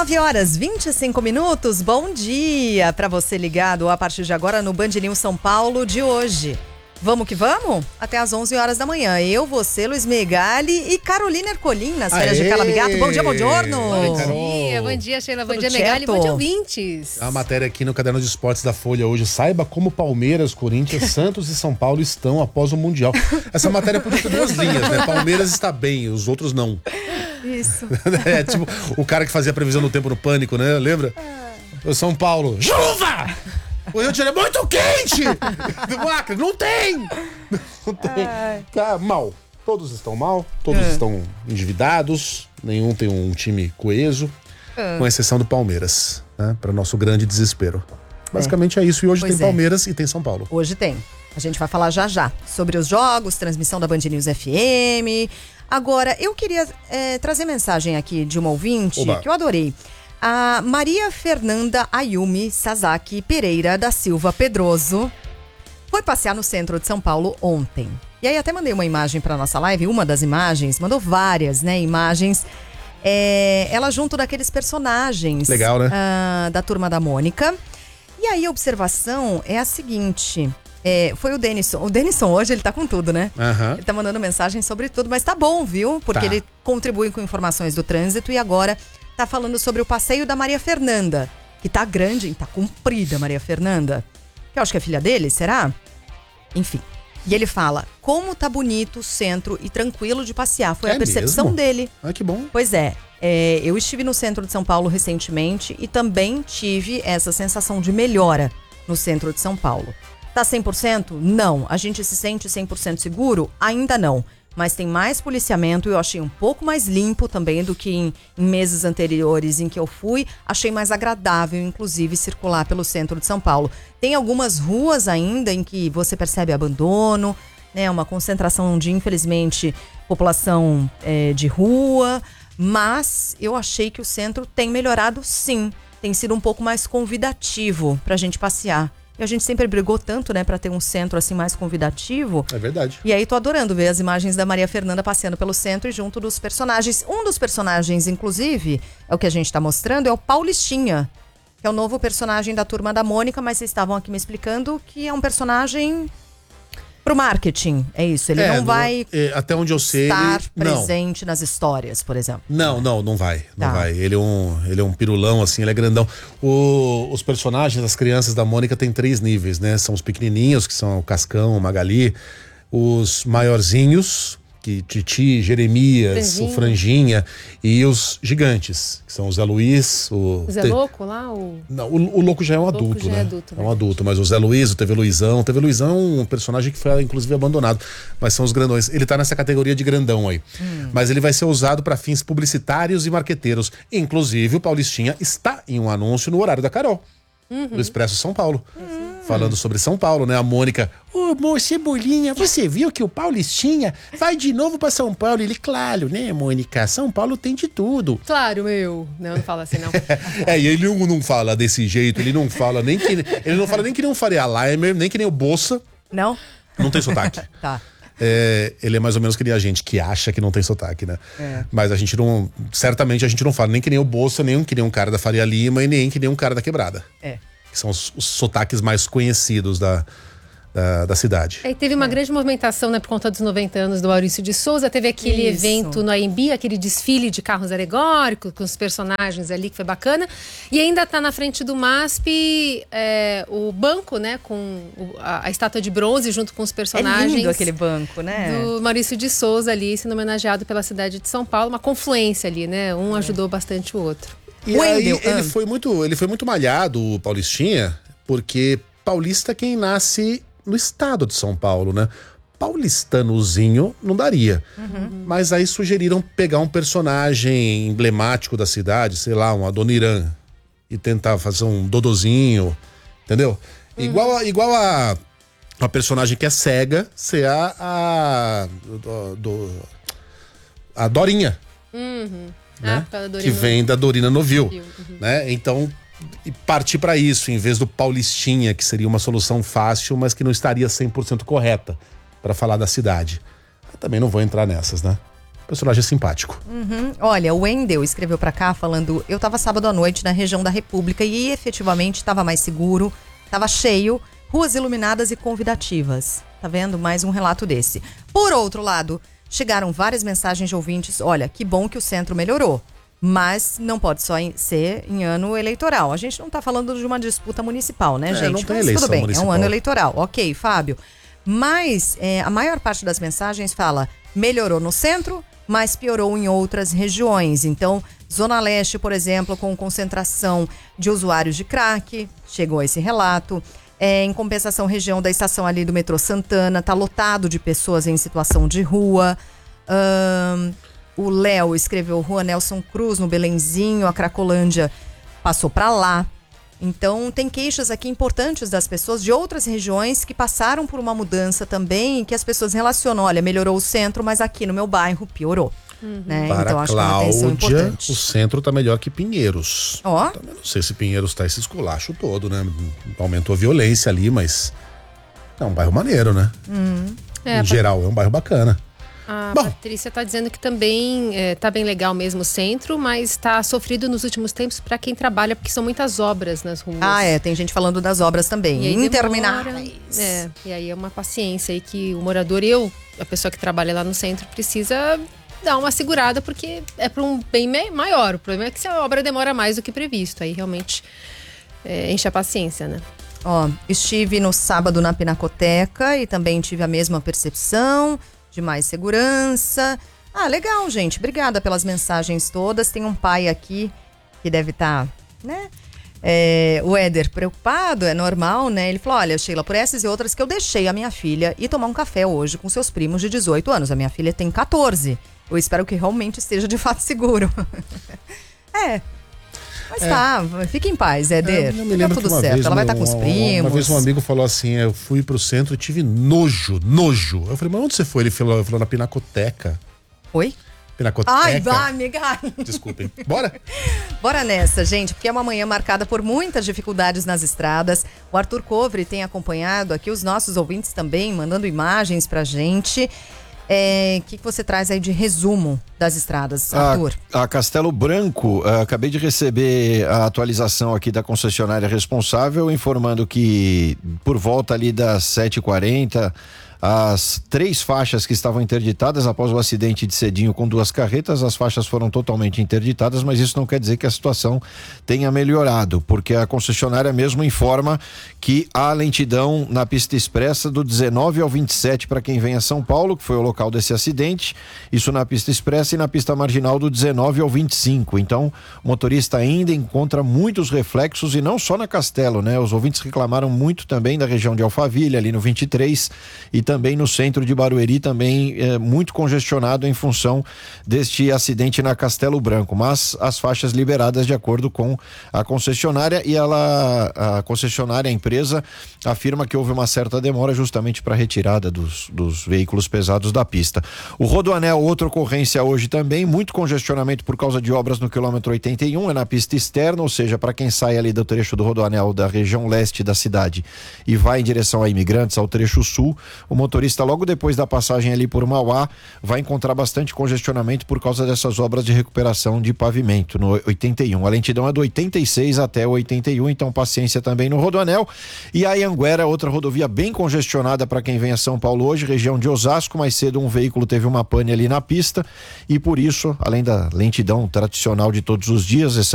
9h25. Bom dia para você ligado a partir de agora no Band News São Paulo de hoje. Vamos que vamos? Até às 11h da manhã. Eu, você, Luiz Megali e Carolina Ercolim nas férias de Calabigato. Bom dia, buongiorno. Bom dia, Sheila. Bom dia, Megali. Bom dia, ouvintes. A matéria aqui no Caderno de Esportes da Folha hoje. Saiba como Palmeiras, Corinthians, Santos e São Paulo estão após o Mundial. Essa matéria podia ter duas linhas, né? Palmeiras está bem, os outros não. Isso. É tipo o cara que fazia a previsão do tempo no Pânico, né? Lembra? O São Paulo. Chuva! O Rio de Janeiro é muito quente! Do Acre, não tem! Não tem. Mal. Todos estão mal, todos estão endividados, nenhum tem um time coeso, com exceção do Palmeiras, né? Para nosso grande desespero. Basicamente é isso. E hoje tem Palmeiras e tem São Paulo. Hoje tem. A gente vai falar já sobre os jogos, transmissão da Band News FM. Agora, eu queria trazer mensagem aqui de uma ouvinte que eu adorei. A Maria Fernanda Ayumi Sasaki Pereira da Silva Pedroso foi passear no centro de São Paulo ontem. E aí até mandei uma imagem para nossa live, uma das imagens, mandou várias, né, imagens. Ela junto daqueles personagens. Legal, né? Da Turma da Mônica. E aí a observação é a seguinte... foi o Denison. O Denison hoje, ele tá com tudo, né? Ele tá mandando mensagem sobre tudo, mas tá bom, viu? Porque ele contribui com informações do trânsito e agora tá falando sobre o passeio da Maria Fernanda, que tá grande, tá comprida, Maria Fernanda. Que eu acho que é filha dele, será? Enfim. E ele fala, como tá bonito o centro e tranquilo de passear. Foi a percepção dele. Ah, que bom. Pois é. Eu estive no centro de São Paulo recentemente e também tive essa sensação de melhora no centro de São Paulo. Tá 100%? Não. A gente se sente 100% seguro? Ainda não. Mas tem mais policiamento e eu achei um pouco mais limpo também do que em meses anteriores em que eu fui. Achei mais agradável, inclusive, circular pelo centro de São Paulo. Tem algumas ruas ainda em que você percebe abandono, né? Uma concentração de, infelizmente, população de rua. Mas eu achei que o centro tem melhorado, sim. Tem sido um pouco mais convidativo pra gente passear. E a gente sempre brigou tanto, né, pra ter um centro assim mais convidativo. É verdade. E aí tô adorando ver as imagens da Maria Fernanda passeando pelo centro e junto dos personagens. Um dos personagens, inclusive, é o que a gente tá mostrando, é o Paulistinha, que é o novo personagem da Turma da Mônica, mas vocês estavam aqui me explicando que é um personagem pro marketing, é isso. Ele não vai até onde eu sei, estar presente nas histórias, por exemplo. Não vai. Não vai. Ele é um pirulão, assim, ele é grandão. Os personagens, as crianças da Mônica tem 3 níveis, né? São os pequenininhos, que são o Cascão, o Magali. Os maiorzinhos, que Titi, Jeremias, o Franjinha. E os gigantes, que são o Zé Luiz, o Zé Louco lá? Não, o Louco já é um adulto, né? É um adulto, mas o Zé Luiz, o TV Luizão. O TV Luizão é um personagem que foi, inclusive, abandonado. Mas são os grandões. Ele tá nessa categoria de grandão aí. Mas ele vai ser usado para fins publicitários e marqueteiros. Inclusive, o Paulistinha está em um anúncio no horário da Carol, do Expresso São Paulo. Falando sobre São Paulo, né? A Mônica, amor, Cebolinha, você viu que o Paulistinha vai de novo pra São Paulo? Ele, claro, né, Mônica? São Paulo tem de tudo. Claro, meu. Não fala assim, não. E ele não fala desse jeito, ele não fala nem que nem o Faria Limer, nem que nem o Bossa. Não? Não tem sotaque. Tá. Ele é mais ou menos que nem a gente, que acha que não tem sotaque, né? Mas certamente a gente não fala nem que nem o Bossa, nem que nem um cara da Faria Lima e nem que nem um cara da Quebrada. Que são os sotaques mais conhecidos da cidade. E teve uma grande movimentação, né, por conta dos 90 anos do Maurício de Souza. Teve aquele evento no AMB, aquele desfile de carros alegóricos com os personagens ali, que foi bacana. E ainda tá na frente do MASP o banco, né, com a estátua de bronze junto com os personagens. É lindo aquele banco, né? Do Maurício de Souza ali, sendo homenageado pela cidade de São Paulo. Uma confluência ali, né? Um ajudou bastante o outro. E aí ele foi muito malhado, o Paulistinha, porque paulista é quem nasce no estado de São Paulo, né? Paulistanozinho não daria. Mas aí sugeriram pegar um personagem emblemático da cidade, sei lá, um Adoniran, e tentar fazer um Dodozinho, entendeu? Igual a personagem que é cega ser a Dorinha. Né? Que vem da Dorina Novil, né? Então, partir para isso, em vez do Paulistinha, que seria uma solução fácil, mas que não estaria 100% correta para falar da cidade. Eu também não vou entrar nessas, né? Personagem simpático. Olha, o Wendel escreveu pra cá falando: eu tava sábado à noite na região da República e efetivamente estava mais seguro, tava cheio, ruas iluminadas e convidativas. Tá vendo? Mais um relato desse. Por outro lado, chegaram várias mensagens de ouvintes: olha, que bom que o centro melhorou, mas não pode só ser em ano eleitoral. A gente não tá falando de uma disputa municipal, né, gente? Não tem mas eleição tudo bem, municipal. é um ano eleitoral. Ok, Fábio. Mas a maior parte das mensagens fala: melhorou no centro, mas piorou em outras regiões. Então, Zona Leste, por exemplo, com concentração de usuários de crack, chegou a esse relato. Em compensação, região da estação ali do metrô Santana, tá lotado de pessoas em situação de rua. O Léo escreveu: Rua Nelson Cruz, no Belenzinho, a Cracolândia passou para lá. Então, tem queixas aqui importantes das pessoas de outras regiões que passaram por uma mudança também, que as pessoas relacionam: olha, melhorou o centro, mas aqui no meu bairro piorou. Né? Para então, acho que é uma atenção importante. O centro tá melhor que Pinheiros. Ó. Também não sei se Pinheiros tá esse esculacho todo, né? Aumentou a violência ali, mas é um bairro maneiro, né? Em geral, é um bairro bacana. A Patrícia está dizendo que também tá bem legal mesmo o centro, mas está sofrido nos últimos tempos para quem trabalha, porque são muitas obras nas ruas. Tem gente falando das obras também, intermináveis. E aí é uma paciência aí que o morador, a pessoa que trabalha lá no centro, precisa dar uma segurada, porque é para um bem maior. O problema é que se a obra demora mais do que previsto, aí realmente enche a paciência, né? Estive no sábado na Pinacoteca e também tive a mesma percepção de mais segurança. Legal, gente. Obrigada pelas mensagens todas. Tem um pai aqui que deve estar, né? O Éder preocupado, é normal, né? Ele falou: olha, Sheila, por essas e outras que eu deixei a minha filha ir tomar um café hoje com seus primos de 18 anos. A minha filha tem 14. Eu espero que realmente esteja de fato seguro. Mas fique em paz, Éder. Tá tudo certo. Ela vai estar com os primos. Uma vez um amigo falou assim: eu fui pro centro e tive nojo. Eu falei: mas onde você foi? Ele falou na Pinacoteca. Oi? Pinacoteca. Vai, amiga. Desculpem. Bora? Bora nessa, gente, porque é uma manhã marcada por muitas dificuldades nas estradas. O Arthur Covre tem acompanhado aqui os nossos ouvintes também, mandando imagens pra gente. O que você traz aí de resumo das estradas, Arthur? A Castelo Branco, acabei de receber a atualização aqui da concessionária responsável, informando que por volta ali das 7h40, as 3 faixas que estavam interditadas após o acidente de Cedinho com 2 carretas, as faixas foram totalmente interditadas, mas isso não quer dizer que a situação tenha melhorado, porque a concessionária mesmo informa que há lentidão na pista expressa do 19 ao 27 para quem vem a São Paulo, que foi o local desse acidente, isso na pista expressa, e na pista marginal do 19 ao 25. Então, o motorista ainda encontra muitos reflexos, e não só na Castelo, né? Os ouvintes reclamaram muito também da região de Alphaville, ali no 23, e também no centro de Barueri, também muito congestionado em função deste acidente na Castelo Branco, mas as faixas liberadas de acordo com a concessionária, e a concessionária, a empresa, afirma que houve uma certa demora justamente para a retirada dos veículos pesados da pista. O Rodoanel, outra ocorrência hoje também, muito congestionamento por causa de obras no quilômetro 81, é na pista externa, ou seja, para quem sai ali do trecho do Rodoanel da região leste da cidade e vai em direção a Imigrantes, ao trecho sul, o motorista, logo depois da passagem ali por Mauá, vai encontrar bastante congestionamento por causa dessas obras de recuperação de pavimento no 81. A lentidão é do 86 até o 81, então paciência também no Rodoanel. E a Anhanguera, outra rodovia bem congestionada para quem vem a São Paulo hoje, região de Osasco. Mais cedo um veículo teve uma pane ali na pista, e por isso, além da lentidão tradicional de todos os dias,